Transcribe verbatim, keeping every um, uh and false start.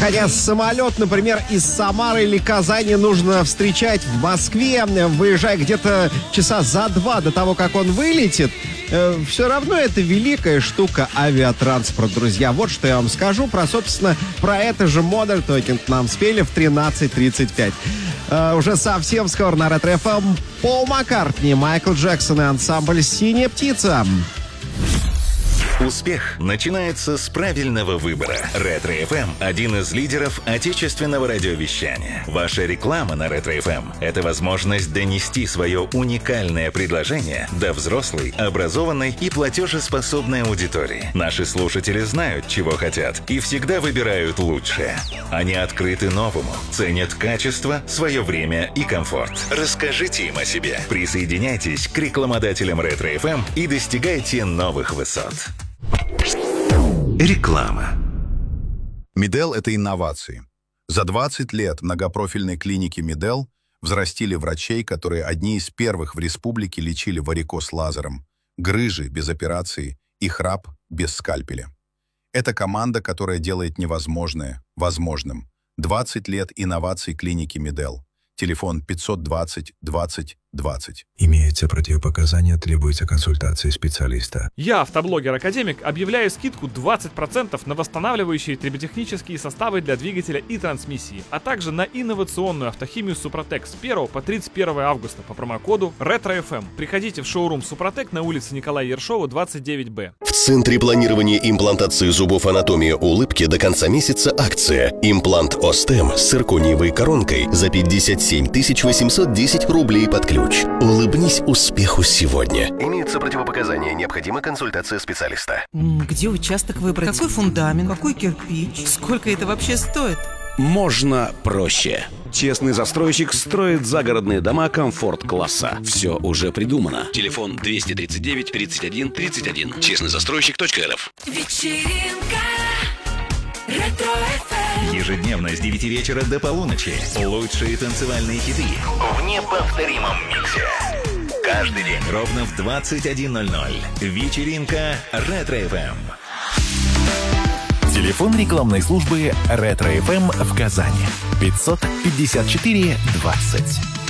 Хотя самолет, например, из Самары или Казани нужно встречать в Москве, выезжая где-то часа за два до того, как он вылетит, э, все равно это великая штука авиатранспорт, друзья. Вот что я вам скажу про, собственно, про это же Modern Talking нам спели в тринадцать тридцать пять. Э, уже совсем скоро на Ретро-эф эм Пол Маккартни, Майкл Джексон и ансамбль «Синяя птица». Успех начинается с правильного выбора. Ретро-эф эм – один из лидеров отечественного радиовещания. Ваша реклама на Ретро-эф эм – это возможность донести свое уникальное предложение до взрослой, образованной и платежеспособной аудитории. Наши слушатели знают, чего хотят, и всегда выбирают лучшее. Они открыты новому, ценят качество, свое время и комфорт. Расскажите им о себе. Присоединяйтесь к рекламодателям Ретро-эф эм и достигайте новых высот. Реклама. Медел – это инновации. За двадцать лет многопрофильной клиники Медел взрастили врачей, которые одни из первых в республике лечили варикоз лазером, грыжи без операции и храп без скальпеля. Это команда, которая делает невозможное возможным. двадцать лет инноваций клиники Медел. Телефон пятьсот двадцать двадцать двадцать. Имеются противопоказания, требуется консультация специалиста. Я, автоблогер-академик, объявляю скидку двадцать процентов на восстанавливающие триботехнические составы для двигателя и трансмиссии, а также на инновационную автохимию Супротек с первого по тридцать первое августа по промокоду ретро-эф эм. Приходите в шоурум Супротек на улице Николая Ершова, двадцать девять бэ. В Центре планирования и имплантации зубов «Анатомия улыбки» до конца месяца акция. Имплант Остем с циркониевой коронкой за пятьдесят семь тысяч восемьсот десять рублей под ключ. Улыбнись успеху сегодня. Имеются противопоказания, необходима консультация специалиста. Где участок выбрать? Какой фундамент? Какой кирпич? Сколько это вообще стоит? Можно проще. Честный застройщик строит загородные дома комфорт-класса. Все уже придумано. Телефон двести тридцать девять тридцать один тридцать один. честный застройщик точка эр эф. Вечеринка Ретро-эф эм. Ежедневно с девяти вечера до полуночи. Лучшие танцевальные хиты в неповторимом миксе. Каждый день ровно в двадцать один ноль ноль. Вечеринка Ретро-эф эм. Телефон рекламной службы Ретро-эф эм в Казани. пятьсот пятьдесят четыре двадцать.